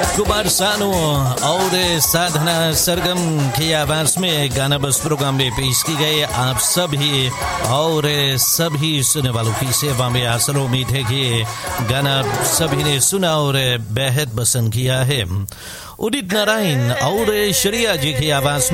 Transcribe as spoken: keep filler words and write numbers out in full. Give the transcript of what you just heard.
कुमार सानू और साधना सरगम की आवाज में गाना बस प्रोग्राम में पेश की गई आप सभी और सभी सुनने वालों की सेवा में आसन उम्मीद है कि गाना सभी ने सुना और बेहद पसंद किया है। उदित नारायण और श्रेया जी की आवाज